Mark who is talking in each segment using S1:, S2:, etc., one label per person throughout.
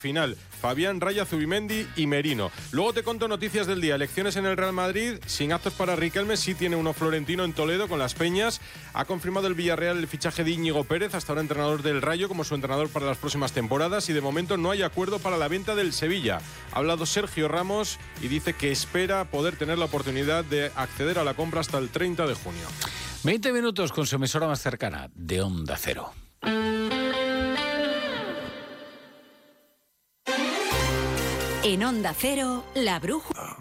S1: Final, Fabián, Raya, Zubimendi y Merino. Luego te conto noticias del día. Elecciones en el Real Madrid, sin actos para Riquelme, sí tiene uno Florentino en Toledo con las Peñas. Ha confirmado el Villarreal el fichaje de Íñigo Pérez, hasta ahora entrenador del Rayo, como su entrenador para las próximas temporadas, y de momento no hay acuerdo para la venta del Sevilla. Ha hablado Sergio Ramos y dice que espera poder tener la oportunidad de acceder a la compra hasta el 30 de junio.
S2: 20 minutos con su emisora más cercana, de Onda Cero.
S3: En Onda Cero, La Brújula.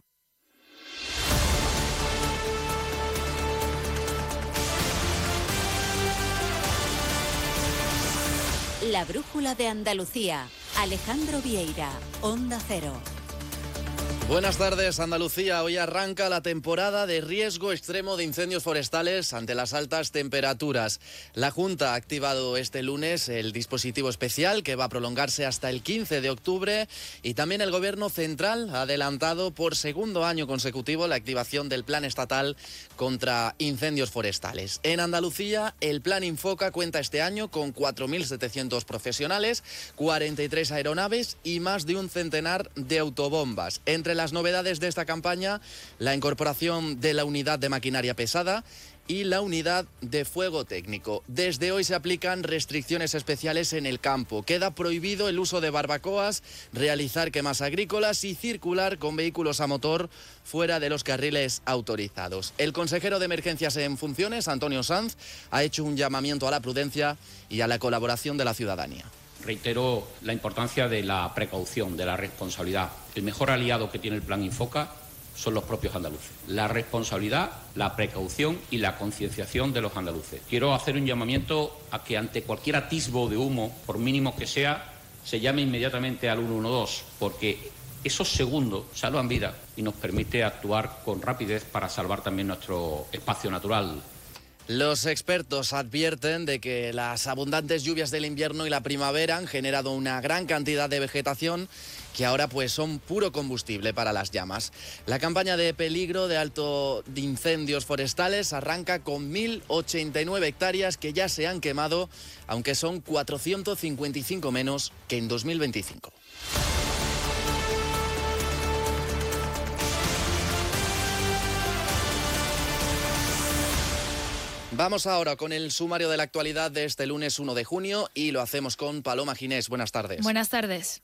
S3: La Brújula de Andalucía. Alejandro Vieira, Onda Cero.
S4: Buenas tardes, Andalucía. Hoy arranca la temporada de riesgo extremo de incendios forestales ante las altas temperaturas. La Junta ha activado este lunes el dispositivo especial que va a prolongarse hasta el 15 de octubre y también el Gobierno central ha adelantado por segundo año consecutivo la activación del Plan Estatal contra incendios forestales. En Andalucía, el Plan Infoca cuenta este año con 4.700 profesionales, 43 aeronaves y más de un centenar de autobombas. Entre las novedades de esta campaña, la incorporación de la unidad de maquinaria pesada y la unidad de fuego técnico. Desde hoy se aplican restricciones especiales en el campo. Queda prohibido el uso de barbacoas, realizar quemas agrícolas y circular con vehículos a motor fuera de los carriles autorizados. El consejero de Emergencias en funciones, Antonio Sanz, ha hecho un llamamiento a la prudencia y a la colaboración de la ciudadanía.
S5: Reitero la importancia de la precaución, de la responsabilidad. El mejor aliado que tiene el Plan Infoca son los propios andaluces. La responsabilidad, la precaución y la concienciación de los andaluces. Quiero hacer un llamamiento a que ante cualquier atisbo de humo, por mínimo que sea, se llame inmediatamente al 112, porque esos segundos salvan vidas y nos permite actuar con rapidez para salvar también nuestro espacio natural.
S4: Los expertos advierten de que las abundantes lluvias del invierno y la primavera han generado una gran cantidad de vegetación que ahora pues son puro combustible para las llamas. La campaña de peligro de alto de incendios forestales arranca con 1.089 hectáreas que ya se han quemado, aunque son 455 menos que en 2025. Vamos ahora con el sumario de la actualidad de este lunes 1 de junio y lo hacemos con Paloma Ginés. Buenas tardes.
S6: Buenas tardes.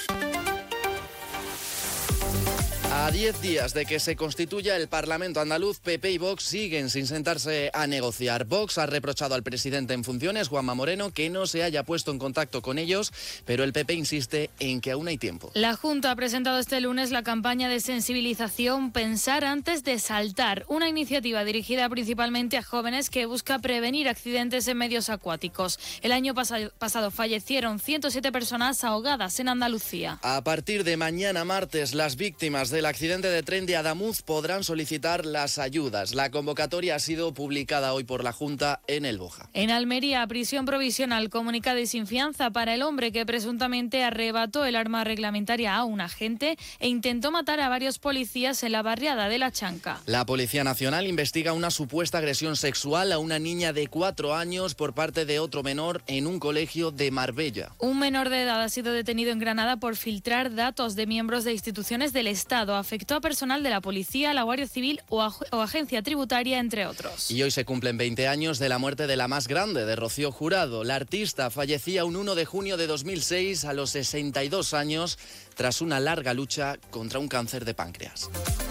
S4: A 10 días de que se constituya el Parlamento andaluz, PP y Vox siguen sin sentarse a negociar. Vox ha reprochado al presidente en funciones, Juanma Moreno, que no se haya puesto en contacto con ellos, pero el PP insiste en que aún hay tiempo.
S6: La Junta ha presentado este lunes la campaña de sensibilización Pensar antes de saltar, una iniciativa dirigida principalmente a jóvenes que busca prevenir accidentes en medios acuáticos. El año pasado fallecieron 107 personas ahogadas en Andalucía.
S4: A partir de mañana martes, las víctimas del accidente de tren de Adamuz podrán solicitar las ayudas. La convocatoria ha sido publicada hoy por la Junta en El Boja.
S6: En Almería, prisión provisional comunicada y sin fianza para el hombre que presuntamente arrebató el arma reglamentaria a un agente e intentó matar a varios policías en la barriada de La Chanca.
S4: La Policía Nacional investiga una supuesta agresión sexual a una niña de 4 años por parte de otro menor en un colegio de Marbella.
S6: Un menor de edad ha sido detenido en Granada por filtrar datos de miembros de instituciones del Estado. Afectó a personal de la policía, la Guardia Civil o agencia tributaria, entre otros.
S4: Y hoy se cumplen 20 años de la muerte de la más grande, de Rocío Jurado. La artista fallecía un 1 de junio de 2006 a los 62 años tras una larga lucha contra un cáncer de páncreas.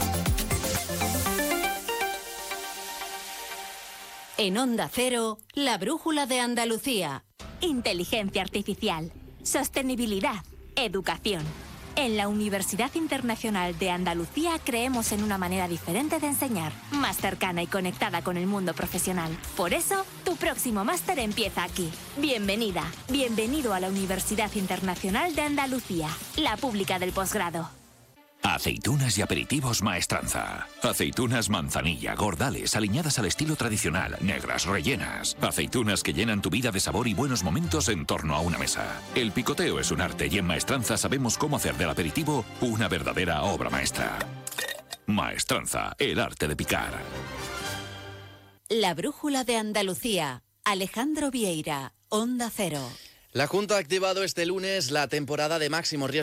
S3: En Onda Cero, La Brújula de Andalucía.
S7: Inteligencia artificial, sostenibilidad, educación. En la Universidad Internacional de Andalucía creemos en una manera diferente de enseñar, más cercana y conectada con el mundo profesional. Por eso, tu próximo máster empieza aquí. Bienvenida, bienvenido a la Universidad Internacional de Andalucía, la pública del posgrado.
S8: Aceitunas y aperitivos Maestranza. Aceitunas manzanilla, gordales, aliñadas al estilo tradicional, negras, rellenas. Aceitunas que llenan tu vida de sabor y buenos momentos en torno a una mesa. El picoteo es un arte y en Maestranza sabemos cómo hacer del aperitivo una verdadera obra maestra. Maestranza, el arte de picar.
S3: La Brújula de Andalucía. Alejandro Vieira, Onda Cero.
S4: La Junta ha activado este lunes la temporada de máximo riesgo